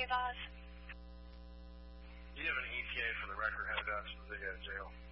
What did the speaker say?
advise? You have an ETA for the record, how got to the jail?